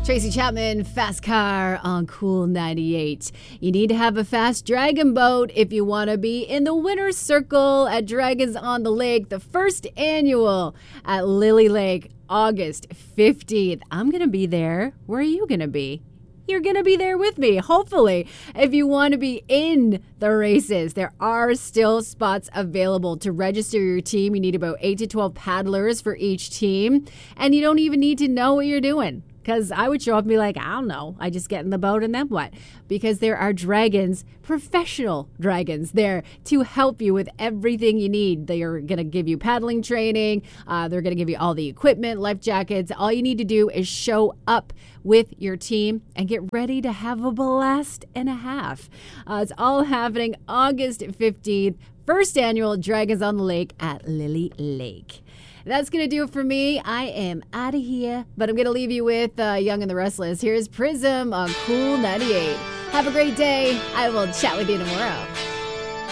Tracy Chapman, Fast Car on Cool 98. You need to have a fast dragon boat if you want to be in the winner's circle at Dragons on the Lake, the first annual at Lily Lake, August 15th. I'm going to be there. Where are you going to be? You're going to be there with me, hopefully. If you want to be in the races, there are still spots available. To register your team, you need about 8 to 12 paddlers for each team. And you don't even need to know what you're doing. Because I would show up and be like, I don't know. I just get in the boat and then what? Because there are dragons, professional dragons there to help you with everything you need. They are going to give you paddling training. They're going to give you all the equipment, life jackets. All you need to do is show up with your team and get ready to have a blast and a half. It's all happening August 15th, first annual Dragons on the Lake at Lily Lake. That's going to do it for me. I am out of here, but I'm going to leave you with Young and the Restless. Here's Prism on Cool 98. Have a great day. I will chat with you tomorrow.